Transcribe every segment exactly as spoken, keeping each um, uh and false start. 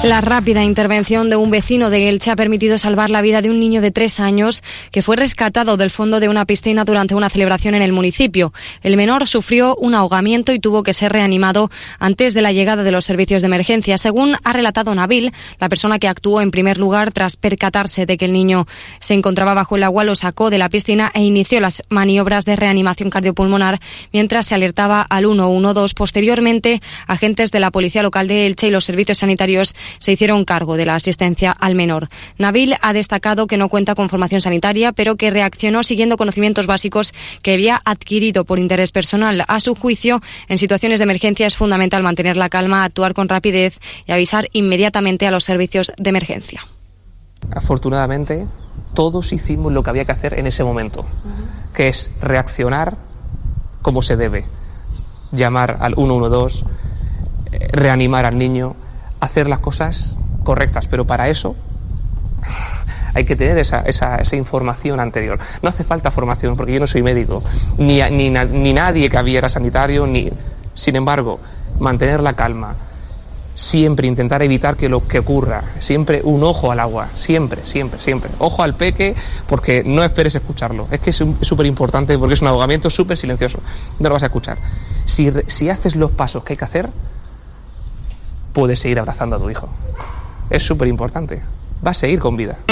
La rápida intervención de un vecino de Elche ha permitido salvar la vida de un niño de tres años que fue rescatado del fondo de una piscina durante una celebración en el municipio. El menor sufrió un ahogamiento y tuvo que ser reanimado antes de la llegada de los servicios de emergencia. Según ha relatado Nabil, la persona que actuó en primer lugar tras percatarse de que el niño se encontraba bajo el agua, lo sacó de la piscina e inició las maniobras de reanimación cardiopulmonar mientras se alertaba al uno uno dos. Posteriormente, agentes de la Policía Local de Elche y los servicios sanitarios se hicieron cargo de la asistencia al menor. Nabil ha destacado que no cuenta con formación sanitaria, pero que reaccionó siguiendo conocimientos básicos que había adquirido por interés personal. A su juicio, en situaciones de emergencia es fundamental mantener la calma, actuar con rapidez y avisar inmediatamente a los servicios de emergencia. Afortunadamente, todos hicimos lo que había que hacer en ese momento, uh-huh. que es reaccionar como se debe. Llamar al uno uno dos, reanimar al niño, hacer las cosas correctas, pero para eso hay que tener esa, esa, esa información anterior. No hace falta formación, porque yo no soy médico, ni, ni, ni nadie que había era sanitario, ni... Sin embargo, mantener la calma, siempre intentar evitar que lo que ocurra, siempre un ojo al agua, siempre, siempre, siempre. Ojo al peque, porque no esperes escucharlo. Es que es súper importante, porque es un ahogamiento súper silencioso, no lo vas a escuchar. Si, si haces los pasos que hay que hacer, puedes seguir abrazando a tu hijo. Es súper importante. Va a seguir con vida.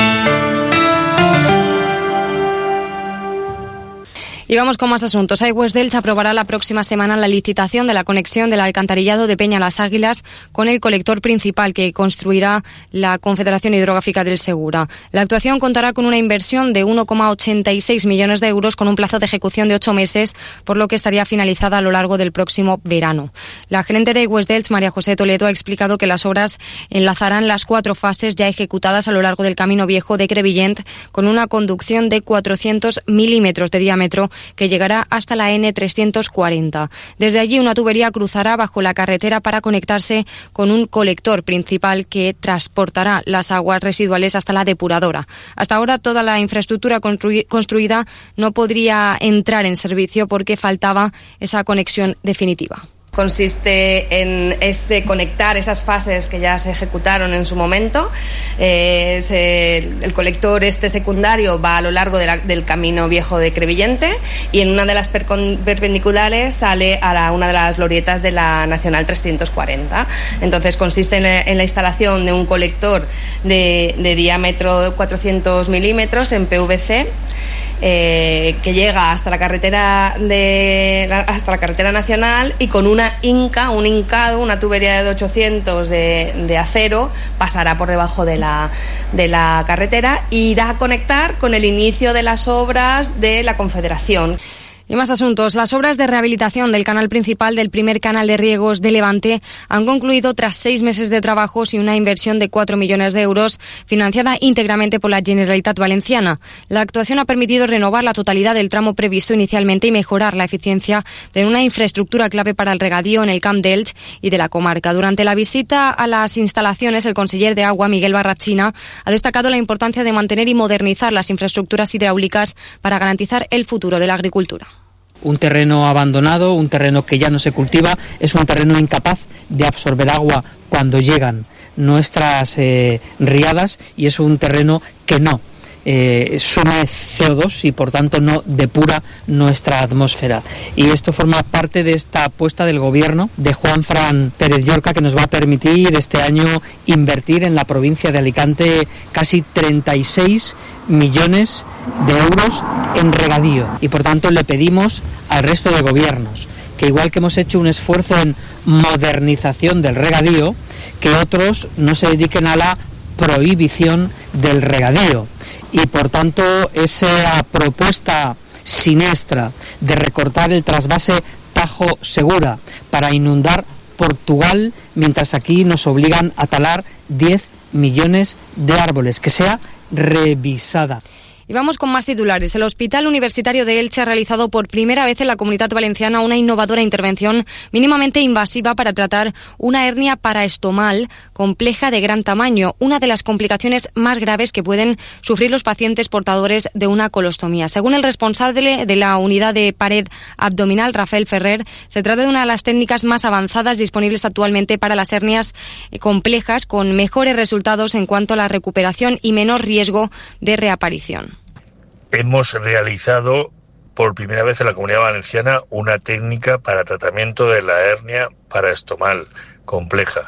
Y vamos con más asuntos. Aigües de Elche aprobará la próxima semana la licitación de la conexión del alcantarillado de Peña Las Águilas con el colector principal que construirá la Confederación Hidrográfica del Segura. La actuación contará con una inversión de uno coma ochenta y seis millones de euros con un plazo de ejecución de ocho meses, por lo que estaría finalizada a lo largo del próximo verano. La gerente de Aigües de Elche, María José Toledo, ha explicado que las obras enlazarán las cuatro fases ya ejecutadas a lo largo del Camino Viejo de Crevillent con una conducción de cuatrocientos milímetros de diámetro que llegará hasta la ene trescientos cuarenta. Desde allí una tubería cruzará bajo la carretera para conectarse con un colector principal que transportará las aguas residuales hasta la depuradora. Hasta ahora toda la infraestructura construi- construida no podría entrar en servicio porque faltaba esa conexión definitiva. Consiste en ese conectar esas fases que ya se ejecutaron en su momento. Eh, se, el colector este secundario va a lo largo de la, del Camino Viejo de Crevillente y en una de las per, perpendiculares sale a la, una de las glorietas de la Nacional trescientos cuarenta. Entonces consiste en la, en la instalación de un colector de, de diámetro cuatrocientos milímetros en pe ve ce. Eh, que llega hasta la carretera de hasta la carretera nacional y con una inca, un hincado, una tubería de ochocientos de, de acero pasará por debajo de la de la carretera e irá a conectar con el inicio de las obras de la Confederación. Y más asuntos. Las obras de rehabilitación del canal principal del primer canal de riegos de Levante han concluido tras seis meses de trabajos y una inversión de cuatro millones de euros financiada íntegramente por la Generalitat Valenciana. La actuación ha permitido renovar la totalidad del tramo previsto inicialmente y mejorar la eficiencia de una infraestructura clave para el regadío en el Camp d'Elx y de la comarca. Durante la visita a las instalaciones, el conseller de Agua, Miguel Barrachina, ha destacado la importancia de mantener y modernizar las infraestructuras hidráulicas para garantizar el futuro de la agricultura. Un terreno abandonado, un terreno que ya no se cultiva, es un terreno incapaz de absorber agua cuando llegan nuestras eh, riadas y es un terreno que no eh, sume ce o dos y por tanto no depura nuestra atmósfera. Y esto forma parte de esta apuesta del gobierno de Juanfran Pérez Llorca, que nos va a permitir este año invertir en la provincia de Alicante casi treinta y seis millones de euros en regadío, y por tanto le pedimos al resto de gobiernos que, igual que hemos hecho un esfuerzo en modernización del regadío, que otros no se dediquen a la prohibición del regadío. Y por tanto esa propuesta siniestra de recortar el trasvase Tajo Segura para inundar Portugal, mientras aquí nos obligan a talar diez millones de árboles, que sea revisada. Y vamos con más titulares. El Hospital Universitario de Elche ha realizado por primera vez en la Comunidad Valenciana una innovadora intervención mínimamente invasiva para tratar una hernia paraestomal compleja de gran tamaño, una de las complicaciones más graves que pueden sufrir los pacientes portadores de una colostomía. Según el responsable de la unidad de pared abdominal, Rafael Ferrer, se trata de una de las técnicas más avanzadas disponibles actualmente para las hernias complejas, con mejores resultados en cuanto a la recuperación y menor riesgo de reaparición. Hemos realizado por primera vez en la Comunidad Valenciana una técnica para tratamiento de la hernia paraestomal compleja.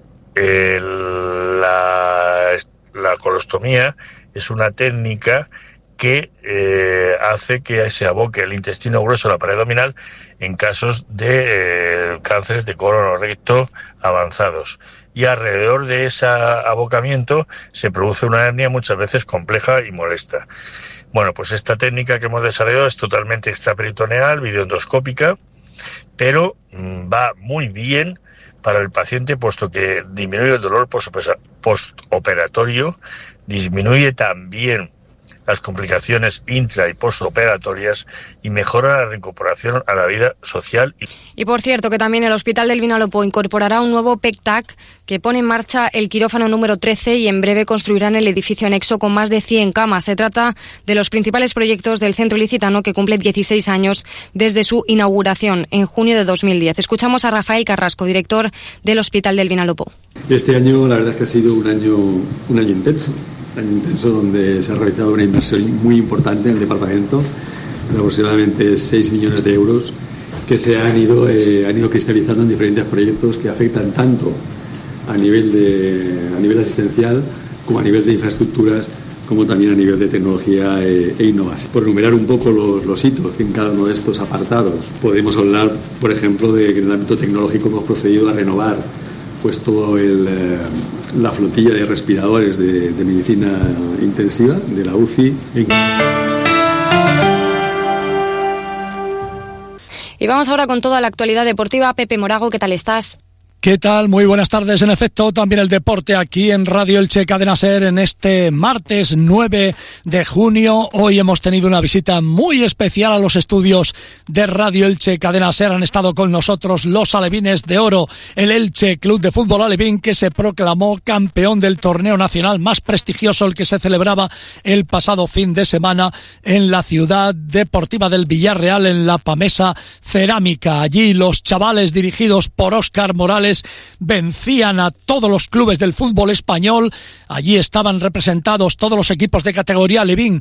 El, la, la colostomía es una técnica que eh, hace que se aboque el intestino grueso a la pared abdominal en casos de eh, cánceres de colon o recto avanzados. Y alrededor de ese abocamiento se produce una hernia muchas veces compleja y molesta. Bueno, pues esta técnica que hemos desarrollado es totalmente extraperitoneal, videoendoscópica, pero mmm, va muy bien para el paciente, puesto que disminuye el dolor postoperatorio, disminuye también las complicaciones intra- y postoperatorias y mejora la recuperación a la vida social. Y por cierto, que también el Hospital del Vinalopó incorporará un nuevo P E C T A C que pone en marcha el quirófano número trece y en breve construirán el edificio anexo con más de cien camas. Se trata de los principales proyectos del centro ilicitano, que cumple dieciséis años desde su inauguración en junio de dos mil diez. Escuchamos a Rafael Carrasco, director del Hospital del Vinalopó. Este año la verdad es que ha sido un año, un año intenso. Un año intenso donde se ha realizado una inversión muy importante en el departamento, de aproximadamente seis millones de euros, que se han ido, eh, han ido cristalizando en diferentes proyectos que afectan tanto a nivel, de, a nivel asistencial como a nivel de infraestructuras, como también a nivel de tecnología e, e innovación. Por enumerar un poco los, los hitos en cada uno de estos apartados, podemos hablar, por ejemplo, de que en el ámbito tecnológico hemos procedido a renovar pues todo el, eh, la flotilla de respiradores de, de medicina intensiva de la U C I. Y vamos ahora con toda la actualidad deportiva. Pepe Morago, ¿qué tal estás? ¿Qué tal? Muy buenas tardes. En efecto, también el deporte aquí en Radio Elche Cadena Ser en este martes nueve de junio. Hoy hemos tenido una visita muy especial a los estudios de Radio Elche Cadena Ser. Han estado con nosotros los alevines de oro, el Elche Club de Fútbol Alevín, que se proclamó campeón del torneo nacional más prestigioso, el que se celebraba el pasado fin de semana en la ciudad deportiva del Villarreal, en la Pamesa Cerámica. Allí los chavales, dirigidos por Óscar Morales, vencían a todos los clubes del fútbol español. Allí estaban representados todos los equipos de categoría alevín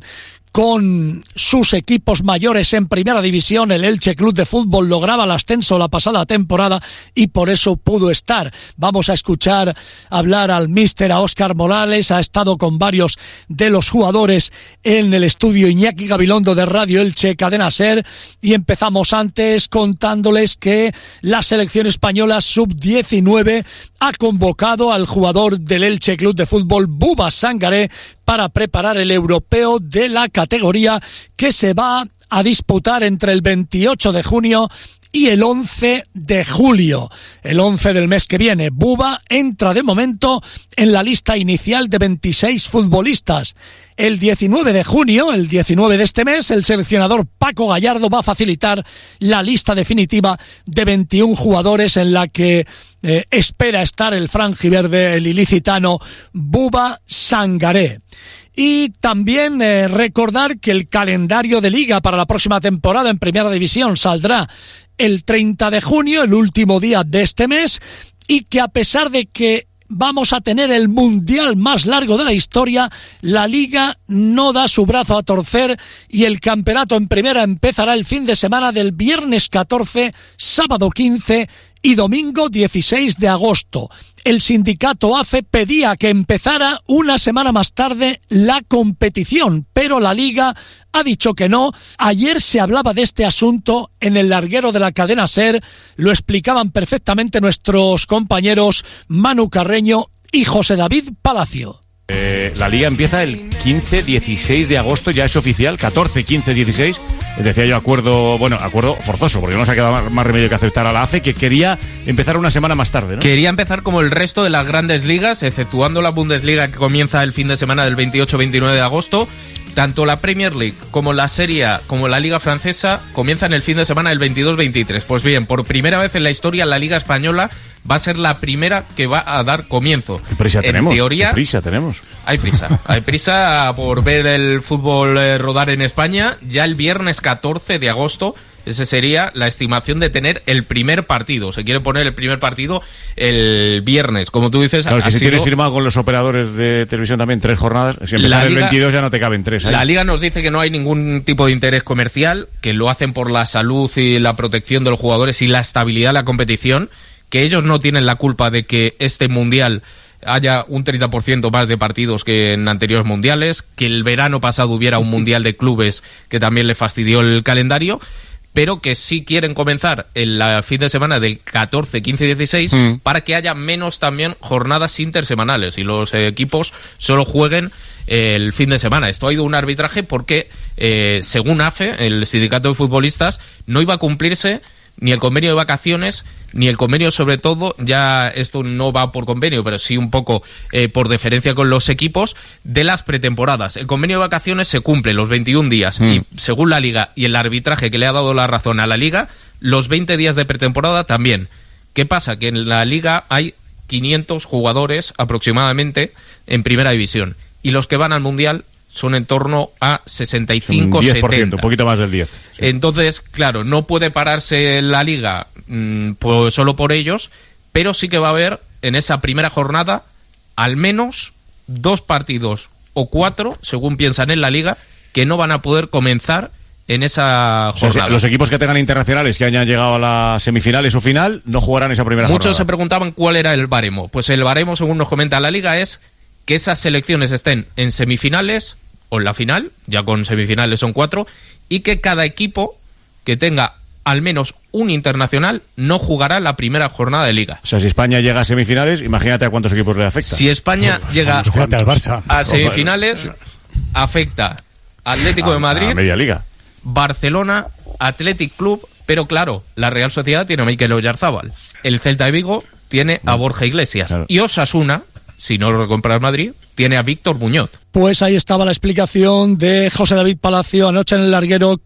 con sus equipos mayores en primera división. El Elche Club de Fútbol lograba el ascenso la pasada temporada y por eso pudo estar. Vamos a escuchar hablar al míster, a Óscar Morales. Ha estado con varios de los jugadores en el estudio Iñaki Gabilondo de Radio Elche Cadena Ser, y empezamos antes contándoles que la selección española sub diecinueve ha convocado al jugador del Elche Club de Fútbol, Buba Sangaré, para preparar el europeo de la categoría, que se va a disputar entre el veintiocho de junio y el once de julio. El once del mes que viene. Buba entra de momento en la lista inicial de veintiséis futbolistas. El diecinueve de junio, el diecinueve de este mes, el seleccionador Paco Gallardo va a facilitar la lista definitiva de veintiún jugadores, en la que eh, espera estar el franjiverde, el ilicitano Buba Sangaré. Y también eh, recordar que el calendario de liga para la próxima temporada en Primera División saldrá el treinta de junio, el último día de este mes, y que a pesar de que vamos a tener el mundial más largo de la historia, la liga no da su brazo a torcer y el campeonato en primera empezará el fin de semana del viernes catorce, sábado quince y domingo dieciséis de agosto. El sindicato A F E pedía que empezara una semana más tarde la competición, pero la Liga ha dicho que no. Ayer se hablaba de este asunto en el larguero de la cadena SER, lo explicaban perfectamente nuestros compañeros Manu Carreño y José David Palacio. Eh, la Liga empieza el quince dieciséis de agosto, ya es oficial, catorce, quince, dieciséis. Decía yo acuerdo, bueno, acuerdo forzoso, porque no se ha quedado más, más remedio que aceptar a la A F E, que quería empezar una semana más tarde, ¿no? Quería empezar como el resto de las grandes ligas, exceptuando la Bundesliga, que comienza el fin de semana del veintiocho veintinueve de agosto. Tanto la Premier League como la Serie A como la Liga Francesa comienzan el fin de semana del veintidós veintitrés. Pues bien, por primera vez en la historia la Liga Española va a ser la primera que va a dar comienzo. ¿Qué prisa en tenemos? teoría, ¿Qué prisa tenemos? Hay prisa. Hay prisa por ver el fútbol eh, rodar en España. Ya el viernes catorce de agosto, esa sería la estimación de tener el primer partido. Se quiere poner el primer partido el viernes. Como tú dices, claro, que si sido... tienes firmado con los operadores de televisión también tres jornadas, si empezar el veintidós ya no te caben tres. ¿eh? La Liga nos dice que no hay ningún tipo de interés comercial, que lo hacen por la salud y la protección de los jugadores y la estabilidad de la competición, que ellos no tienen la culpa de que este Mundial haya un treinta por ciento más de partidos que en anteriores mundiales, que el verano pasado hubiera un Mundial de clubes que también le fastidió el calendario, pero que sí quieren comenzar el fin de semana del catorce, quince y dieciséis mm. para que haya menos también jornadas intersemanales y los eh, equipos solo jueguen eh, el fin de semana. Esto ha ido un arbitraje porque, eh, según A F E, el sindicato de futbolistas, no iba a cumplirse ni el convenio de vacaciones, ni el convenio, sobre todo, ya esto no va por convenio, pero sí un poco eh, por deferencia con los equipos, de las pretemporadas. El convenio de vacaciones se cumple los veintiún días mm. y, según la Liga y el arbitraje que le ha dado la razón a la Liga, los veinte días de pretemporada también. ¿Qué pasa? Que en la Liga hay quinientos jugadores aproximadamente en Primera División y los que van al Mundial son en torno a sesenta y cinco, diez por ciento, setenta. Un poquito más del diez. Sí. Entonces, claro, no puede pararse la Liga mmm, pues solo por ellos, pero sí que va a haber en esa primera jornada al menos dos partidos o cuatro, según piensan en la Liga, que no van a poder comenzar en esa jornada. O sea, los equipos que tengan internacionales que hayan llegado a las semifinales o final no jugarán esa primera Muchos jornada. Muchos se preguntaban cuál era el baremo. Pues el baremo, según nos comenta la Liga, es que esas selecciones estén en semifinales o en la final, ya con semifinales son cuatro, y que cada equipo que tenga al menos un internacional no jugará la primera jornada de Liga. O sea, si España llega a semifinales, imagínate a cuántos equipos le afecta. Si España llega al Barça. a semifinales, afecta Atlético a, de Madrid, a media liga, Barcelona, Athletic Club, pero claro, la Real Sociedad tiene a Mikel Oyarzábal, el Celta de Vigo tiene a Borja Iglesias, claro. Y Osasuna, si no lo recompra el Madrid, tiene a Víctor Muñoz. Pues ahí estaba la explicación de José David Palacio anoche en el larguero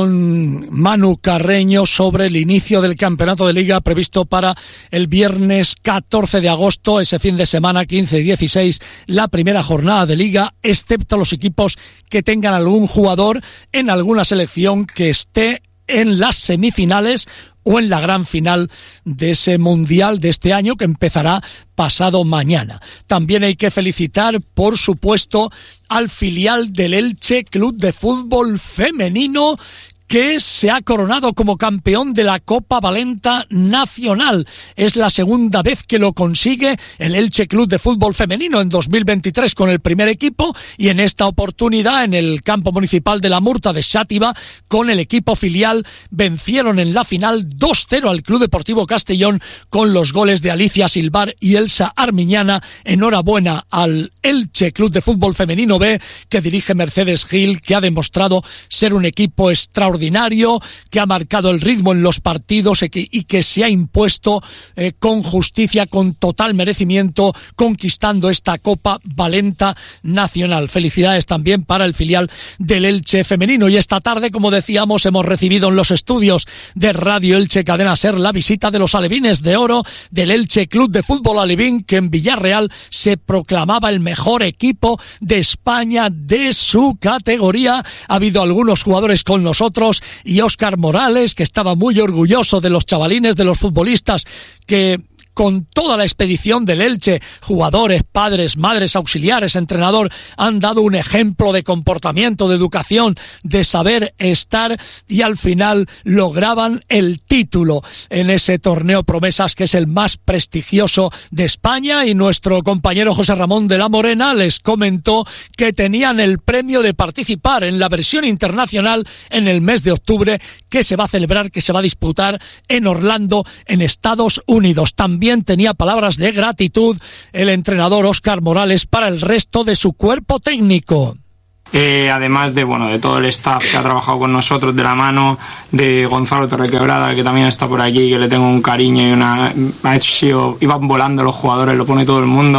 con Manu Carreño sobre el inicio del campeonato de Liga previsto para el viernes catorce de agosto, ese fin de semana quince y dieciséis, la primera jornada de Liga, excepto los equipos que tengan algún jugador en alguna selección que esté en las semifinales o en la gran final de ese Mundial de este año que empezará pasado mañana. También hay que felicitar, por supuesto, al filial del Elche Club de Fútbol Femenino, que se ha coronado como campeón de la Copa Valenta Nacional. Es la segunda vez que lo consigue el Elche Club de Fútbol Femenino, en dos mil veintitrés con el primer equipo y en esta oportunidad en el campo municipal de la Murta de Xàtiva con el equipo filial. Vencieron en la final dos cero al Club Deportivo Castellón con los goles de Alicia Silvar y Elsa Armiñana. Enhorabuena al Elche Club de Fútbol Femenino B, que dirige Mercedes Gil, que ha demostrado ser un equipo extraordinario, que ha marcado el ritmo en los partidos y que, y que se ha impuesto eh, con justicia, con total merecimiento, conquistando esta Copa Valenta Nacional. Felicidades también para el filial del Elche femenino. Y esta tarde, como decíamos, hemos recibido en los estudios de Radio Elche Cadena SER la visita de los alevines de oro del Elche Club de Fútbol Alevín, que en Villarreal se proclamaba el mejor equipo de España de su categoría. Ha habido algunos jugadores con nosotros y Óscar Morales, que estaba muy orgulloso de los chavalines, de los futbolistas que con toda la expedición del Elche, jugadores, padres, madres, auxiliares, entrenador, han dado un ejemplo de comportamiento, de educación, de saber estar, y al final lograban el título en ese torneo Promesas, que es el más prestigioso de España. Y nuestro compañero José Ramón de la Morena les comentó que tenían el premio de participar en la versión internacional en el mes de octubre, que se va a celebrar, que se va a disputar en Orlando, en Estados Unidos. También tenía palabras de gratitud el entrenador Óscar Morales para el resto de su cuerpo técnico. Eh, además de bueno de todo el staff que ha trabajado con nosotros de la mano, de Gonzalo Torrequebrada, que también está por aquí, que le tengo un cariño y una ha hecho, iban volando los jugadores, lo pone todo el mundo,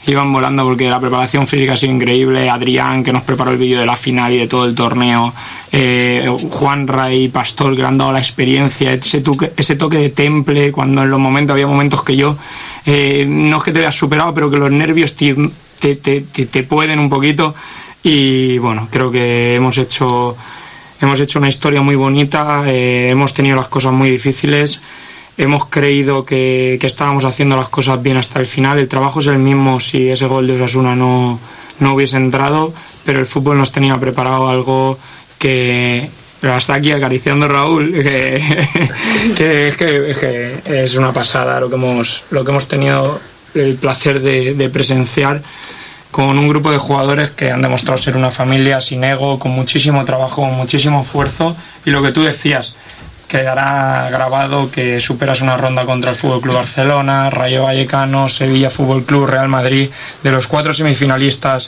iban volando porque la preparación física ha sido increíble. Adrián, que nos preparó el vídeo de la final y de todo el torneo, eh, Juan Ray, Pastor, que le han dado la experiencia, ese toque, ese toque de temple, cuando en los momentos, había momentos que yo, eh, no es que te veas superado, pero que los nervios te, te, te, te, te pueden un poquito. Y bueno, creo que hemos hecho, hemos hecho una historia muy bonita, eh, hemos tenido las cosas muy difíciles. Hemos creído que, que estábamos haciendo las cosas bien hasta el final. El trabajo es el mismo si ese gol de Osasuna no, no hubiese entrado, pero el fútbol nos tenía preparado algo que... Pero hasta aquí acariciando a Raúl, que, que, que, que es una pasada lo que hemos, lo que hemos tenido el placer de, de presenciar con un grupo de jugadores que han demostrado ser una familia sin ego, con muchísimo trabajo, con muchísimo esfuerzo, y lo que tú decías, quedará grabado que superas una ronda contra el F C Barcelona, Rayo Vallecano, Sevilla F C, Real Madrid. De los cuatro semifinalistas,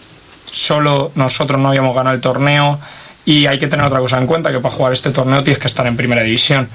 solo nosotros no habíamos ganado el torneo, y hay que tener otra cosa en cuenta, que para jugar este torneo tienes que estar en primera división.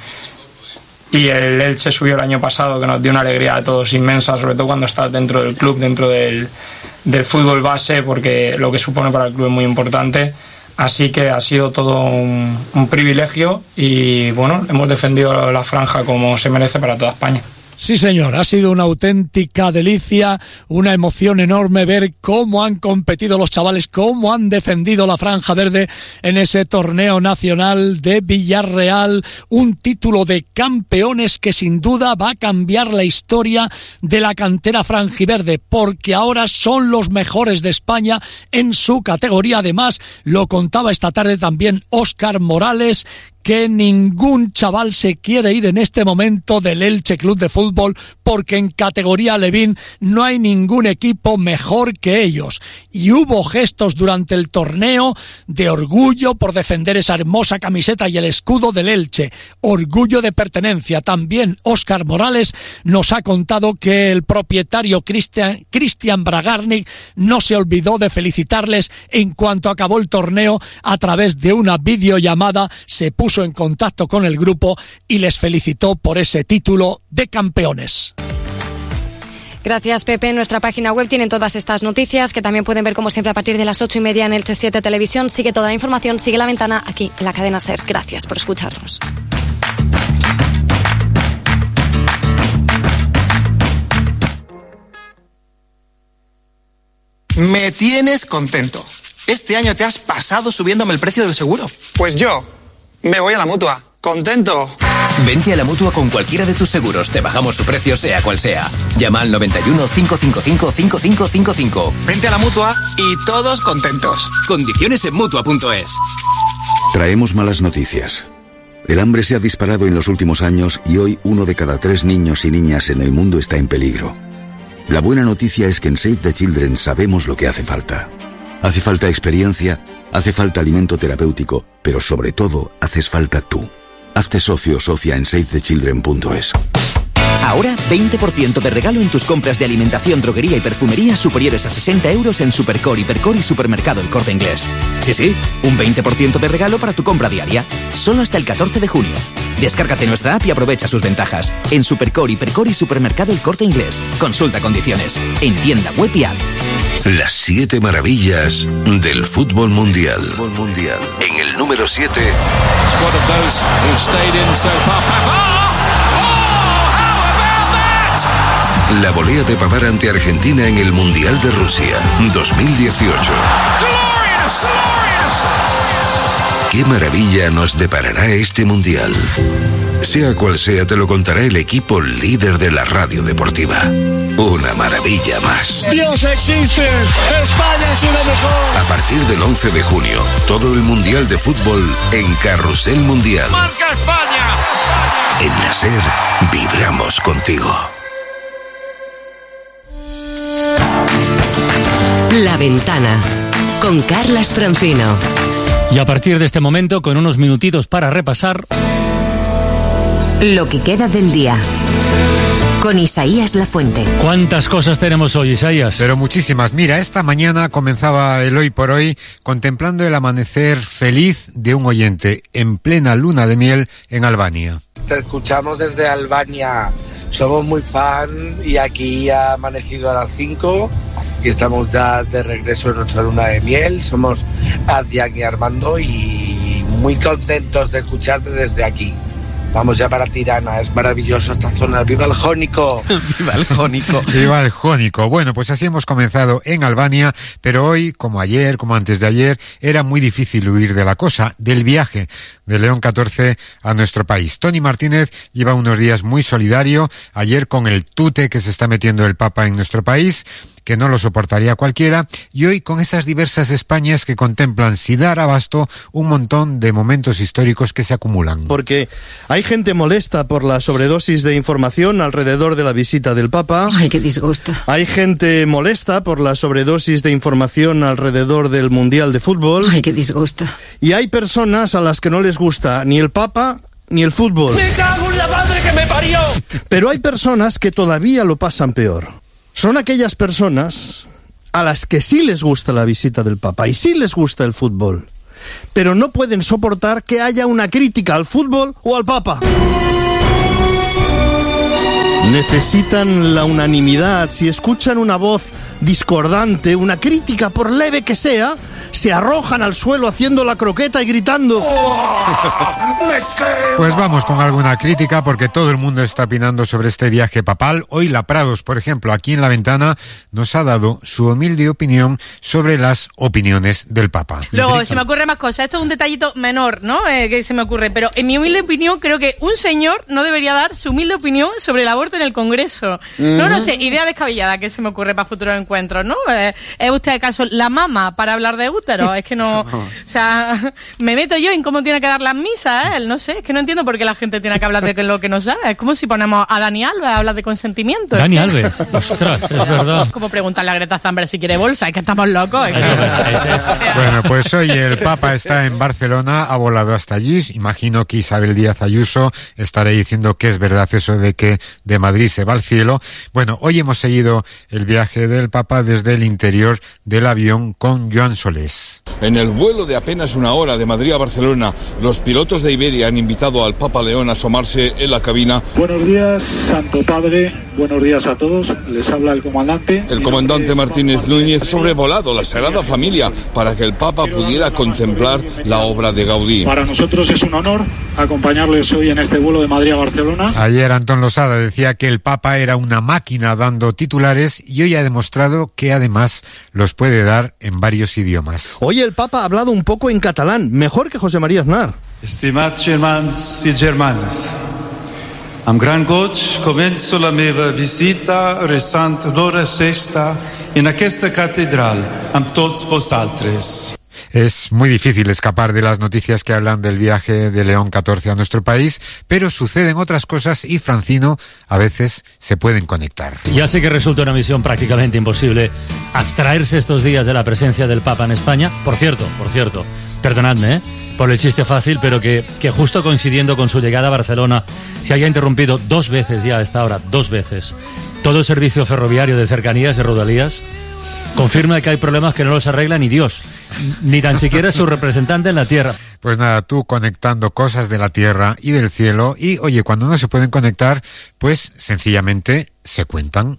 Y el Elche subió el año pasado, que nos dio una alegría a todos inmensa, sobre todo cuando estás dentro del club, dentro del, del fútbol base, porque lo que supone para el club es muy importante. Así que ha sido todo un, un privilegio y bueno, hemos defendido la franja como se merece para toda España. Sí, señor, ha sido una auténtica delicia, una emoción enorme ver cómo han competido los chavales, cómo han defendido la franja verde en ese torneo nacional de Villarreal, un título de campeones que sin duda va a cambiar la historia de la cantera franjiverde, porque ahora son los mejores de España en su categoría. Además, lo contaba esta tarde también Óscar Morales, que ningún chaval se quiere ir en este momento del Elche Club de Fútbol, porque en categoría Alevín no hay ningún equipo mejor que ellos. Y hubo gestos durante el torneo de orgullo por defender esa hermosa camiseta y el escudo del Elche, orgullo de pertenencia. También Óscar Morales nos ha contado que el propietario Cristian, Cristian Bragarnik no se olvidó de felicitarles en cuanto acabó el torneo. A través de una videollamada se puso en contacto con el grupo y les felicitó por ese título de campeones. Gracias, Pepe. En nuestra página web tienen todas estas noticias, que también pueden ver como siempre a partir de las ocho y media en Elche siete Televisión. Sigue toda la información, sigue La Ventana aquí en la cadena SER. Gracias por escucharnos. Me tienes contento. Este año te has pasado subiéndome el precio del seguro. Pues yo me voy a la Mutua. ¡Contento! Vente a la Mutua con cualquiera de tus seguros. Te bajamos su precio sea cual sea. Llama al noventa y uno, cinco cinco cinco, cinco cinco cinco cinco. Vente a la Mutua y todos contentos. Condiciones en Mutua punto es. Traemos malas noticias. El hambre se ha disparado en los últimos años y hoy uno de cada tres niños y niñas en el mundo está en peligro. La buena noticia es que en Save the Children sabemos lo que hace falta. Hace falta experiencia, hace falta alimento terapéutico, pero sobre todo haces falta tú. Hazte socio o socia en save the children punto es. Ahora, veinte por ciento de regalo en tus compras de alimentación, droguería y perfumería superiores a sesenta euros en Supercore, Hipercore y Supermercado El Corte Inglés. Sí, sí, un veinte por ciento de regalo para tu compra diaria. Solo hasta el catorce de junio. Descárgate nuestra app y aprovecha sus ventajas. En Supercore, Hipercore y Supermercado El Corte Inglés. Consulta condiciones. En tienda web y app. Las siete maravillas del fútbol mundial. Fútbol mundial. En el número siete. Squad of those who've stayed in so far. Pavard! La volea de Pavard ante Argentina en el Mundial de Rusia dos mil dieciocho. Glorious, glorious. ¿Qué maravilla nos deparará este Mundial? Sea cual sea, te lo contará el equipo líder de la radio deportiva. Una maravilla más. ¡Dios existe! ¡España es una mejor! A partir del once de junio, todo el Mundial de Fútbol en Carrusel Mundial. ¡Marca España! En la SER, vibramos contigo. La Ventana, con Carlas Francino. Y a partir de este momento, con unos minutitos para repasar lo que queda del día, con Isaías Lafuente. ¿Cuántas cosas tenemos hoy, Isaías? Pero muchísimas. Mira, esta mañana comenzaba el Hoy por Hoy contemplando el amanecer feliz de un oyente en plena luna de miel en Albania. Te escuchamos desde Albania. Somos muy fan y aquí ha amanecido a las cinco y estamos ya de regreso en nuestra luna de miel. Somos Adrián y Armando y muy contentos de escucharte desde aquí. Vamos ya para Tirana, es maravilloso esta zona. ¡Viva el Jónico! ¡Viva el Jónico! ¡Viva el Jónico! Bueno, pues así hemos comenzado en Albania, pero hoy, como ayer, como antes de ayer, era muy difícil huir de la cosa, del viaje de León catorce a nuestro país. Tony Martínez lleva unos días muy solidario, ayer con el tute que se está metiendo el Papa en nuestro país, que no lo soportaría cualquiera, y hoy con esas diversas Españas que contemplan sin dar abasto un montón de momentos históricos que se acumulan. Porque hay gente molesta por la sobredosis de información alrededor de la visita del Papa. Ay, qué disgusto. Hay gente molesta por la sobredosis de información alrededor del Mundial de Fútbol. Ay, qué disgusto. Y hay personas a las que no les gusta ni el Papa ni el fútbol. ¡Me cago en la madre que me parió! Pero hay personas que todavía lo pasan peor. Son aquellas personas a las que sí les gusta la visita del Papa y sí les gusta el fútbol, pero no pueden soportar que haya una crítica al fútbol o al Papa. Necesitan la unanimidad. Si escuchan una voz discordante, una crítica por leve que sea, se arrojan al suelo haciendo la croqueta y gritando. Pues vamos con alguna crítica, porque todo el mundo está opinando sobre este viaje papal. Hoy La Prados, por ejemplo, aquí en La Ventana, nos ha dado su humilde opinión sobre las opiniones del Papa. Luego, se me ocurre más cosas. Esto es un detallito menor, ¿no? Eh, que se me ocurre. Pero en mi humilde opinión, creo que un señor no debería dar su humilde opinión sobre el aborto en el Congreso. Mm. No, no sé, idea descabellada que se me ocurre para futuros encuentros, ¿no? Eh, ¿Es usted acaso la mama para hablar de útero? Es que no... O sea, me meto yo en cómo tiene que dar las misas, ¿eh? No sé, es que no entiendo por qué la gente tiene que hablar de lo que no sabe. Es como si ponemos a Dani Alves a hablar de consentimiento. Dani es que... Alves, ostras, es verdad. Como preguntarle a Greta Thunberg si quiere bolsa, es que estamos locos. Es que... Bueno, pues hoy el Papa está en Barcelona, ha volado hasta allí. Imagino que Isabel Díaz Ayuso estará diciendo que es verdad eso de que de Madrid se va al cielo. Bueno, hoy hemos seguido el viaje del Papa desde el interior del avión con Joan Solés. En el vuelo de apenas una hora de Madrid a Barcelona, los pilotos de Iberia han invitado al Papa León a asomarse en la cabina. Buenos días, Santo Padre, buenos días a todos, les habla el comandante. El comandante Martínez Núñez ha sobrevolado la Sagrada Familia para que el Papa pudiera contemplar la obra de Gaudí. Para nosotros es un honor acompañarles hoy en este vuelo de Madrid a Barcelona. Ayer Antón Losada decía que el Papa era una máquina dando titulares y hoy ha demostrado que además los puede dar en varios idiomas. Hoy el Papa ha hablado un poco en catalán, mejor que José María Aznar. Estimats germans i germanes, amb gran goig començo la meva visita resant l'hora sexta en aquesta catedral amb tots vosaltres. Es muy difícil escapar de las noticias que hablan del viaje de León catorce a nuestro país, pero suceden otras cosas y Francino a veces se pueden conectar. Ya sé que resulta una misión prácticamente imposible abstraerse estos días de la presencia del Papa en España. Por cierto, por cierto, perdonadme, ¿eh? por el chiste fácil, pero que, que justo coincidiendo con su llegada a Barcelona se haya interrumpido dos veces ya a esta hora, dos veces, todo el servicio ferroviario de cercanías de Rodalías. Confirma que hay problemas que no los arregla ni Dios, ni tan siquiera su representante en la tierra. Pues nada, tú conectando cosas de la tierra y del cielo, y oye, cuando no se pueden conectar, pues sencillamente se cuentan.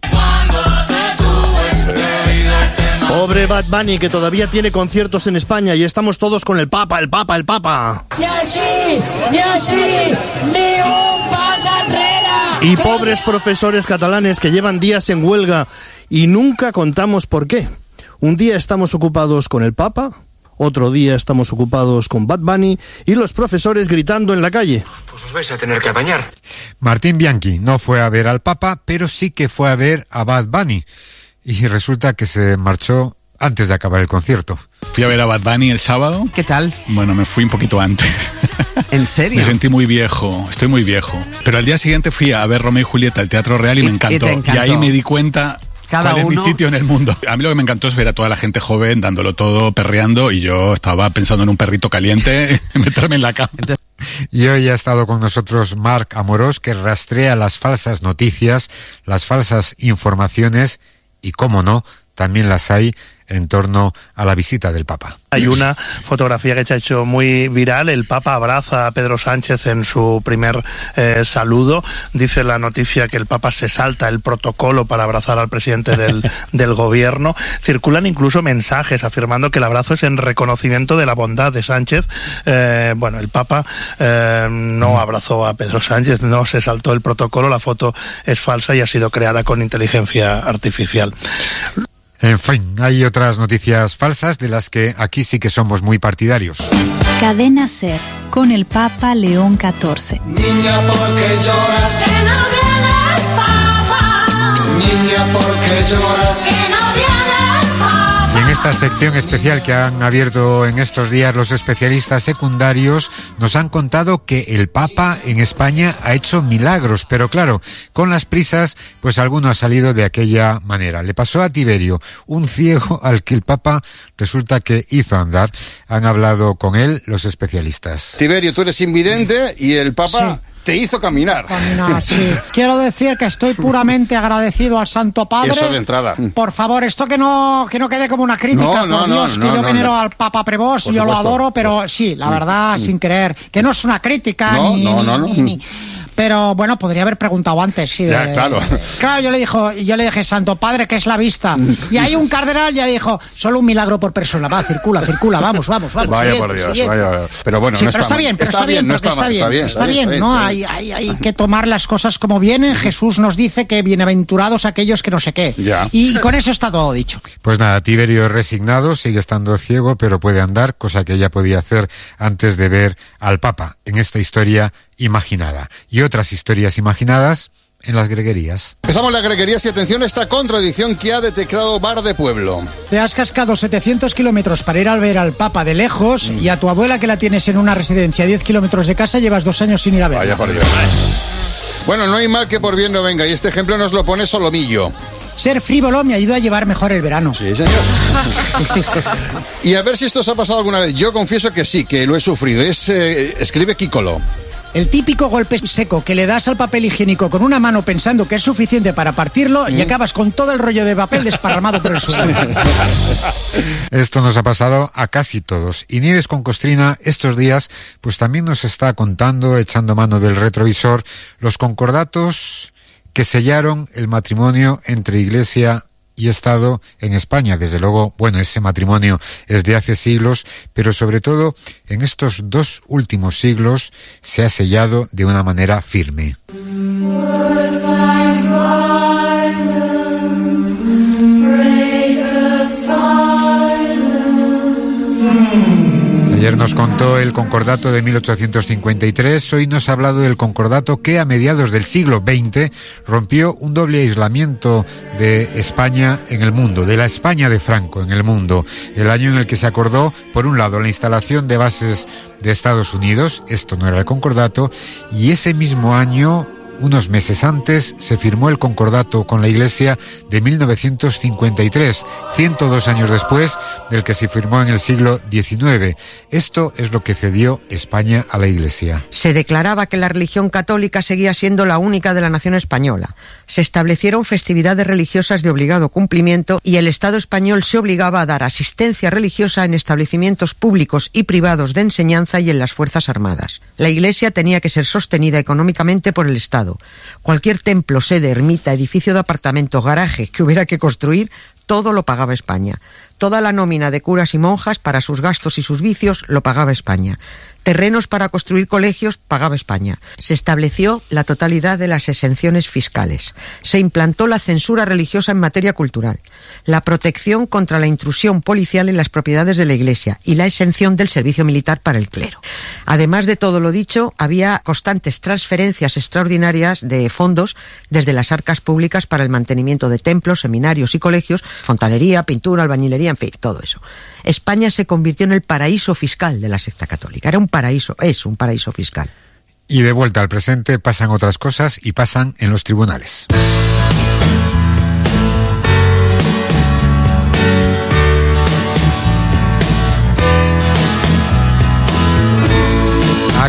Pobre Bad Bunny, que todavía tiene conciertos en España y estamos todos con el Papa, el Papa, el Papa. Y así, y así, ni un paso enrere. Y pobres profesores catalanes que llevan días en huelga y nunca contamos por qué. Un día estamos ocupados con el Papa, otro día estamos ocupados con Bad Bunny y los profesores gritando en la calle. Pues os vais a tener que apañar. Martín Bianchi no fue a ver al Papa, pero sí que fue a ver a Bad Bunny. Y resulta que se marchó antes de acabar el concierto. Fui a ver a Bad Bunny el sábado. ¿Qué tal? Bueno, me fui un poquito antes. ¿En serio? Me sentí muy viejo, estoy muy viejo. Pero al día siguiente fui a ver Romeo y Julieta al Teatro Real y, y me encantó. Y, y ahí me di cuenta... Cada ¿Cuál uno... es mi sitio en el mundo? A mí lo que me encantó es ver a toda la gente joven dándolo todo, perreando, y yo estaba pensando en un perrito caliente, meterme en la cama. Y hoy ha estado con nosotros Marc Amorós, que rastrea las falsas noticias, las falsas informaciones, y cómo no, también las hay en torno a la visita del Papa. Hay una fotografía que se ha hecho muy viral. El Papa abraza a Pedro Sánchez en su primer eh, saludo. Dice la noticia que el Papa se salta el protocolo para abrazar al presidente del, del gobierno. Circulan incluso mensajes afirmando que el abrazo es en reconocimiento de la bondad de Sánchez. Eh, bueno, el Papa eh, no abrazó a Pedro Sánchez, no se saltó el protocolo. La foto es falsa y ha sido creada con inteligencia artificial. En fin, hay otras noticias falsas de las que aquí sí que somos muy partidarios. Cadena SER, con el Papa León catorce. Niña, ¿por qué lloras? Que no viene el Papa. Niña, ¿por qué lloras? Que no viene el Papa. Y en esta sección especial que han abierto en estos días los especialistas secundarios, nos han contado que el Papa en España ha hecho milagros, pero claro, con las prisas, pues alguno ha salido de aquella manera. Le pasó a Tiberio, un ciego al que el Papa resulta que hizo andar. Han hablado con él los especialistas. Tiberio, tú eres invidente y el Papa... Sí. Te hizo caminar. Caminar, sí. Quiero decir que estoy puramente agradecido al Santo Padre. Eso de entrada. Por favor, esto que no que no quede como una crítica, no, por no, Dios, no, que no, yo no, venero no. al Papa Prevós, Por yo supuesto. lo adoro, pero sí, la verdad, Mm. sin creer, que no es una crítica, No, ni, no, ni, no, no. ni, ni- Pero bueno, podría haber preguntado antes, sí. Ya, de- claro. Claro, yo le dijo, yo le dije, Santo Padre, ¿qué es la vista? Y hay un cardenal ya dijo, solo un milagro por persona. Va, circula, circula, vamos, vamos, vamos. Vaya siguiente, por Dios, siguiente. vaya. Pero bueno, Sí, no pero está mal. bien, pero está, bien, no porque está, mal, bien, está bien, está bien, ¿no? Hay, hay, hay que tomar las cosas como vienen. Jesús nos dice que bienaventurados aquellos que no sé qué. Ya. Y con eso está todo dicho. Pues nada, Tiberio es resignado, sigue estando ciego, pero puede andar, cosa que ya podía hacer antes de ver al Papa en esta historia imaginada. Y otras historias imaginadas en las greguerías. Empezamos las greguerías y atención a esta contradicción que ha detectado Bar de Pueblo. Te has cascado setecientos kilómetros para ir a ver al Papa de lejos y a tu abuela, que la tienes en una residencia a diez kilómetros de casa, llevas dos años sin ir a verla. Vaya por Dios. Bueno, no hay mal que por bien no venga, y este ejemplo nos lo pone Solomillo. Ser frívolo me ayuda a llevar mejor el verano. Sí, señor. Y a ver si esto os ha pasado alguna vez. Yo confieso que sí, que lo he sufrido. Es, eh, escribe Kikolo. El típico golpe seco que le das al papel higiénico con una mano pensando que es suficiente para partirlo y acabas con todo el rollo de papel desparramado por el suelo. Esto nos ha pasado a casi todos. Y Nieves con Costrina estos días pues también nos está contando, echando mano del retrovisor, los concordatos que sellaron el matrimonio entre Iglesia y Estado en España. Desde luego, bueno, ese matrimonio es de hace siglos, pero sobre todo en estos dos últimos siglos se ha sellado de una manera firme. Ayer nos contó el concordato de mil ochocientos cincuenta y tres, hoy nos ha hablado del concordato que a mediados del siglo veinte rompió un doble aislamiento de España en el mundo, de la España de Franco en el mundo. El año en el que se acordó, por un lado, la instalación de bases de Estados Unidos, esto no era el concordato, y ese mismo año, unos meses antes, se firmó el concordato con la Iglesia de mil novecientos cincuenta y tres, ciento dos años después del que se firmó en el siglo diecinueve. Esto es lo que cedió España a la Iglesia. Se declaraba que la religión católica seguía siendo la única de la nación española. Se establecieron festividades religiosas de obligado cumplimiento y el Estado español se obligaba a dar asistencia religiosa en establecimientos públicos y privados de enseñanza y en las Fuerzas Armadas. La Iglesia tenía que ser sostenida económicamente por el Estado. Cualquier templo, sede, ermita, edificio de apartamentos, garaje que hubiera que construir, todo lo pagaba España. Toda la nómina de curas y monjas para sus gastos y sus vicios lo pagaba España. Terrenos para construir colegios pagaba España. Se estableció la totalidad de las exenciones fiscales. Se implantó la censura religiosa en materia cultural, la protección contra la intrusión policial en las propiedades de la Iglesia y la exención del servicio militar para el clero. Además de todo lo dicho, había constantes transferencias extraordinarias de fondos desde las arcas públicas para el mantenimiento de templos, seminarios y colegios, fontanería, pintura, albañilería, en fin, todo eso. España se convirtió en el paraíso fiscal de la secta católica. Era un paraíso, es un paraíso fiscal. Y de vuelta al presente pasan otras cosas y pasan en los tribunales.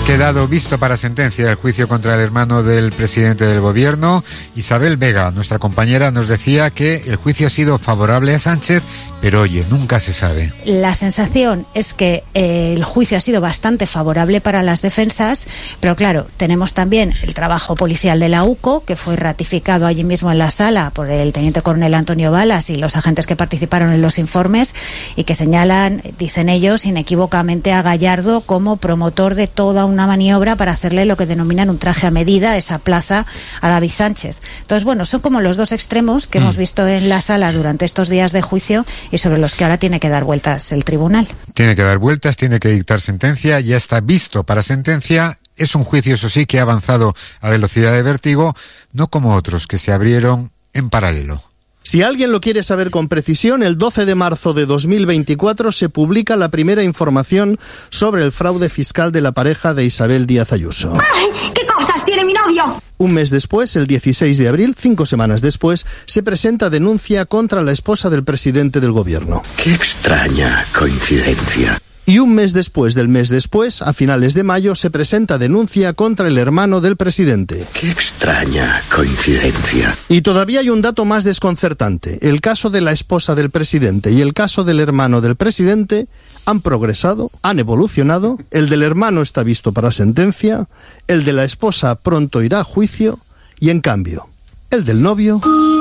Ha quedado visto para sentencia el juicio contra el hermano del presidente del gobierno. Isabel Vega, nuestra compañera, nos decía que el juicio ha sido favorable a Sánchez, pero oye, nunca se sabe. La sensación es que eh, el juicio ha sido bastante favorable para las defensas, pero claro, tenemos también el trabajo policial de la U C O, que fue ratificado allí mismo en la sala por el teniente coronel Antonio Balas y los agentes que participaron en los informes, y que señalan, dicen ellos, inequívocamente a Gallardo como promotor de toda una maniobra para hacerle lo que denominan un traje a medida, esa plaza a David Sánchez. Entonces, bueno, son como los dos extremos que mm. hemos visto en la sala durante estos días de juicio y sobre los que ahora tiene que dar vueltas el tribunal. Tiene que dar vueltas, tiene que dictar sentencia, ya está visto para sentencia. Es un juicio, eso sí, que ha avanzado a velocidad de vértigo, no como otros que se abrieron en paralelo. Si alguien lo quiere saber con precisión, el doce de marzo de dos mil veinticuatro se publica la primera información sobre el fraude fiscal de la pareja de Isabel Díaz Ayuso. ¡Ay, qué cosas tiene mi novio! Un mes después, el dieciséis de abril, cinco semanas después, se presenta denuncia contra la esposa del presidente del gobierno. ¡Qué extraña coincidencia! Y un mes después del mes después, a finales de mayo, se presenta denuncia contra el hermano del presidente. ¡Qué extraña coincidencia! Y todavía hay un dato más desconcertante. El caso de la esposa del presidente y el caso del hermano del presidente han progresado, han evolucionado. El del hermano está visto para sentencia, el de la esposa pronto irá a juicio y, en cambio, el del novio...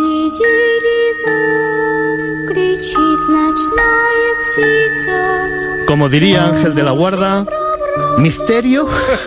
Como diría Ángel de la Guarda, misterio,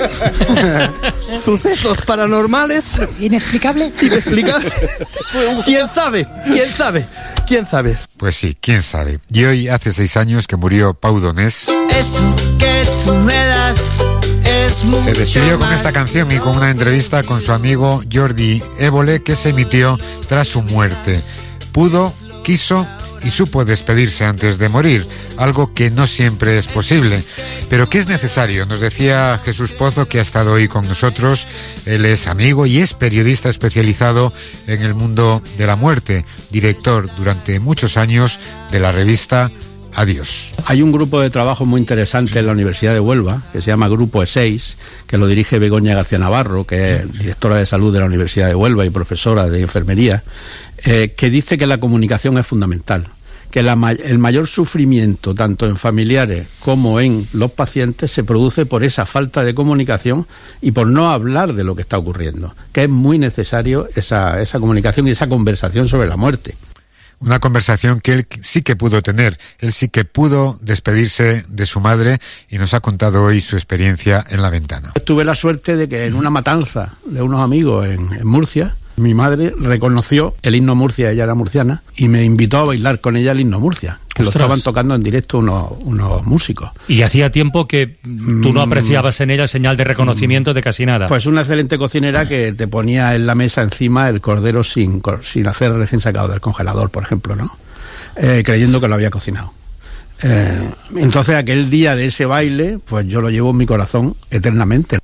sucesos paranormales, inexplicable, inexplicable. ¿Quién sabe? ¿Quién sabe? ¿Quién sabe? Pues sí, quién sabe. Y hoy hace seis años que murió Pau Donés. Eso que tú me das es mucho. Se despidió con esta canción y con una entrevista con su amigo Jordi Évole que se emitió tras su muerte. Pudo, quiso y supo despedirse antes de morir, algo que no siempre es posible, pero que es necesario. Nos decía Jesús Pozo, que ha estado hoy con nosotros. Él es amigo y es periodista especializado en el mundo de la muerte, director durante muchos años de la revista Adiós. Hay un grupo de trabajo muy interesante en la Universidad de Huelva, que se llama Grupo E seis, que lo dirige Begoña García Navarro, que es directora de salud de la Universidad de Huelva y profesora de enfermería, eh, que dice que la comunicación es fundamental, que la, el mayor sufrimiento, tanto en familiares como en los pacientes, se produce por esa falta de comunicación y por no hablar de lo que está ocurriendo, que es muy necesario esa, esa comunicación y esa conversación sobre la muerte. Una conversación que él sí que pudo tener, él sí que pudo despedirse de su madre y nos ha contado hoy su experiencia en La Ventana. Tuve la suerte de que en una matanza de unos amigos en, en Murcia, mi madre reconoció el himno Murcia, ella era murciana, y me invitó a bailar con ella el himno Murcia, que Ostras. Lo estaban tocando en directo unos, unos músicos. Y hacía tiempo que tú no apreciabas en ella señal de reconocimiento de casi nada. Pues una excelente cocinera que te ponía en la mesa encima el cordero sin, sin hacer recién sacado del congelador, por ejemplo, ¿no? Eh, creyendo que lo había cocinado. Eh, entonces aquel día de ese baile, pues yo lo llevo en mi corazón eternamente.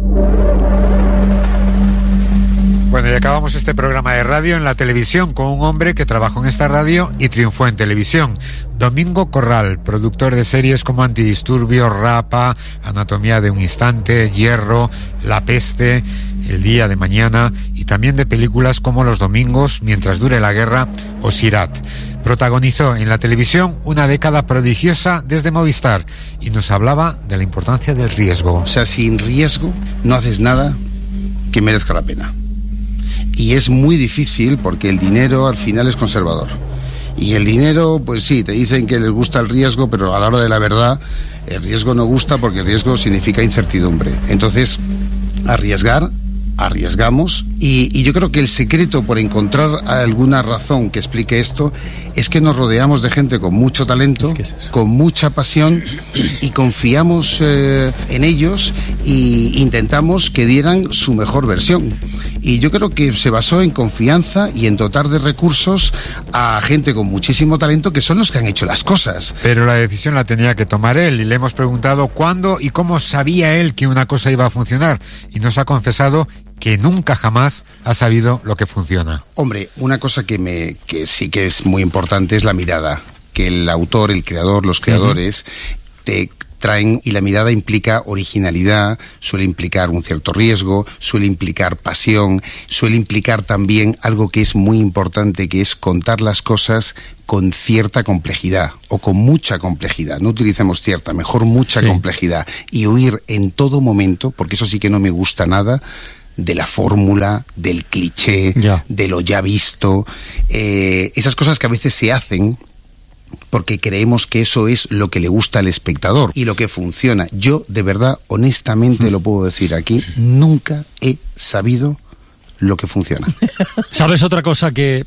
Bueno, y acabamos este programa de radio en la televisión con un hombre que trabajó en esta radio y triunfó en televisión. Domingo Corral, productor de series como Antidisturbios, Rapa, Anatomía de un Instante, Hierro, La Peste, El Día de Mañana y también de películas como Los Domingos, Mientras dure la guerra o Sirat. Protagonizó en la televisión una década prodigiosa desde Movistar y nos hablaba de la importancia del riesgo. O sea, sin riesgo no haces nada que merezca la pena. Y es muy difícil porque el dinero al final es conservador. Y el dinero, pues sí, te dicen que les gusta el riesgo, pero a la hora de la verdad, el riesgo no gusta porque el riesgo significa incertidumbre. Entonces, arriesgar, arriesgamos. Y, y yo creo que el secreto por encontrar alguna razón que explique esto es que nos rodeamos de gente con mucho talento, es que es con mucha pasión y confiamos eh, en ellos e intentamos que dieran su mejor versión. Y yo creo que se basó en confianza y en dotar de recursos a gente con muchísimo talento que son los que han hecho las cosas. Pero la decisión la tenía que tomar él y le hemos preguntado cuándo y cómo sabía él que una cosa iba a funcionar y nos ha confesado que nunca jamás ha sabido lo que funciona. Hombre, una cosa que me que sí que es muy importante es la mirada, que el autor, el creador, los creadores uh-huh. te traen, y la mirada implica originalidad, suele implicar un cierto riesgo, suele implicar pasión, suele implicar también algo que es muy importante, que es contar las cosas con cierta complejidad o con mucha complejidad. No utilicemos cierta, mejor mucha sí. complejidad, y huir en todo momento, porque eso sí que no me gusta nada, de la fórmula, del cliché, ya. de lo ya visto, eh, esas cosas que a veces se hacen porque creemos que eso es lo que le gusta al espectador y lo que funciona. Yo, de verdad, honestamente, lo puedo decir aquí, nunca he sabido lo que funciona. ¿Sabes otra cosa que